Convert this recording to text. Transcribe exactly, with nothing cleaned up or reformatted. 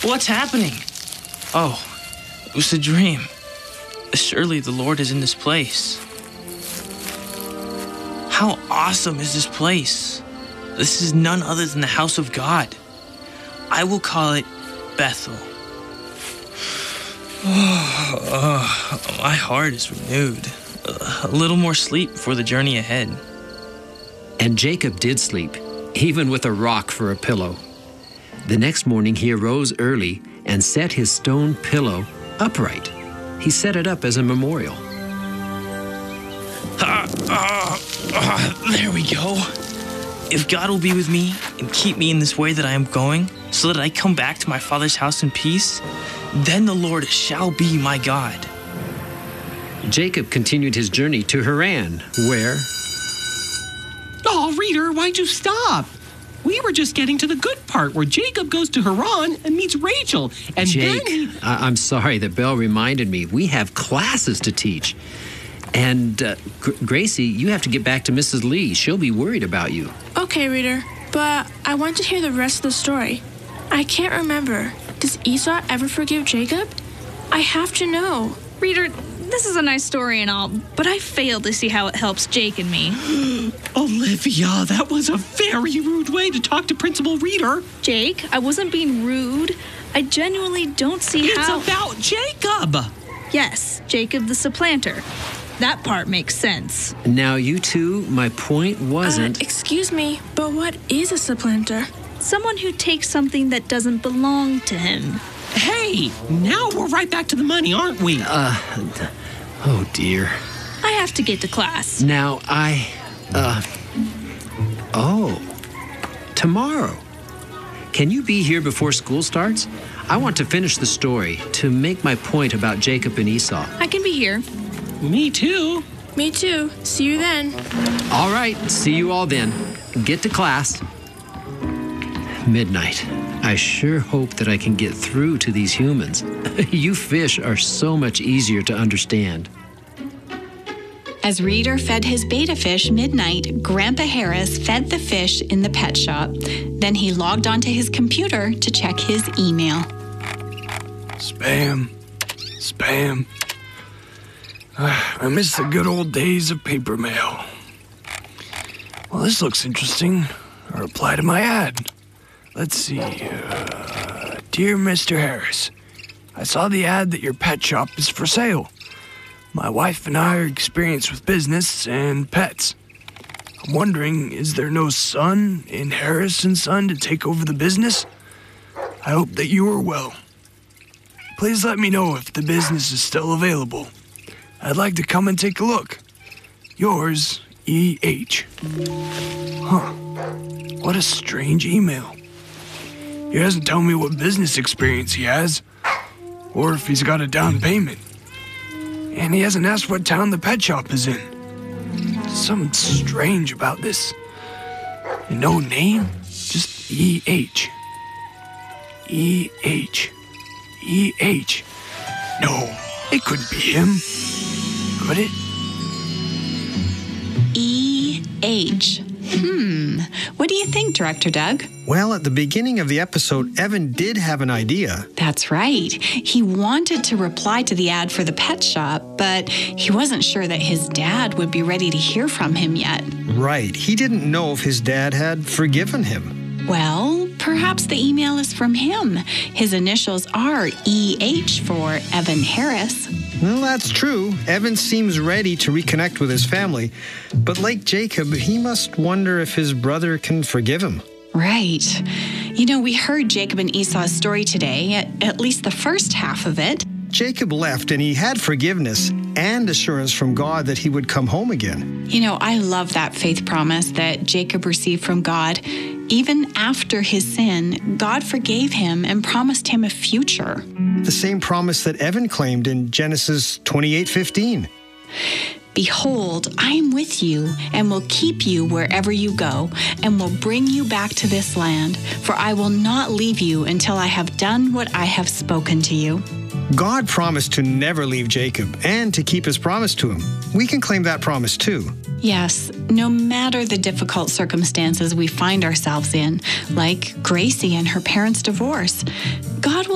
What's happening? Oh, it was a dream. Surely the Lord is in this place. How awesome is this place? This is none other than the house of God. I will call it Bethel. Oh, oh, my heart is renewed. A little more sleep for the journey ahead. And Jacob did sleep, even with a rock for a pillow. The next morning he arose early and set his stone pillow upright. He set it up as a memorial. Ah, ah, ah, there we go. If God will be with me and keep me in this way that I am going, so that I come back to my Father's house in peace, then the Lord shall be my God. Jacob continued his journey to Haran, where... Oh, reader, why'd you stop? We were just getting to the good part where Jacob goes to Haran and meets Rachel. And Jake, then he... I- I'm sorry that Belle reminded me. We have classes to teach. And uh, Gr- Gracie, you have to get back to Missus Lee. She'll be worried about you. Okay, reader, but I want to hear the rest of the story. I can't remember. Does Esau ever forgive Jacob? I have to know. Reader, this is a nice story and all, but I fail to see how it helps Jake and me. Olivia, that was a very rude way to talk to Principal Reader. Jake, I wasn't being rude. I genuinely don't see It's how... about Jacob. Yes, Jacob the supplanter. That part makes sense. Now, you two, my point wasn't... Uh, excuse me, but what is a supplanter? Someone who takes something that doesn't belong to him. Hey, now we're right back to the money, aren't we? Uh, oh, dear. I have to get to class. Now, I... Uh... Oh. Tomorrow. Can you be here before school starts? I want to finish the story to make my point about Jacob and Esau. I can be here. Me too. Me too. See you then. All right, see you all then. Get to class. Midnight. I sure hope that I can get through to these humans. You fish are so much easier to understand. As Reader fed his betta fish midnight, Grandpa Harris fed the fish in the pet shop. Then he logged onto his computer to check his email. Spam. Spam. I miss the good old days of paper mail. Well, this looks interesting. A reply to my ad. Let's see. Uh, Dear Mister Harris, I saw the ad that your pet shop is for sale. My wife and I are experienced with business and pets. I'm wondering, is there no son in Harris and Son to take over the business? I hope that you are well. Please let me know if the business is still available. I'd like to come and take a look. Yours, E H. Huh. What a strange email. He doesn't tell me what business experience he has, or if he's got a down payment. And he hasn't asked what town the pet shop is in. Something strange about this. And no name, just E H. E H. E H. No, it couldn't be him. Could it? E H. Hmm. What do you think, Director Doug? Well, at the beginning of the episode, Evan did have an idea. That's right. He wanted to reply to the ad for the pet shop, but he wasn't sure that his dad would be ready to hear from him yet. Right. He didn't know if his dad had forgiven him. Well, perhaps the email is from him. His initials are E H for Evan Harris. Well, that's true. Evan seems ready to reconnect with his family. But like Jacob, he must wonder if his brother can forgive him. Right. You know, we heard Jacob and Esau's story today, at, at least the first half of it. Jacob left and he had forgiveness and assurance from God that he would come home again. You know, I love that faith promise that Jacob received from God. Even after his sin, God forgave him and promised him a future. The same promise that Evan claimed in Genesis twenty-eight fifteen. Behold, I am with you and will keep you wherever you go and will bring you back to this land, for I will not leave you until I have done what I have spoken to you. God promised to never leave Jacob and to keep his promise to him. We can claim that promise too. Yes, no matter the difficult circumstances we find ourselves in, like Gracie and her parents' divorce, God will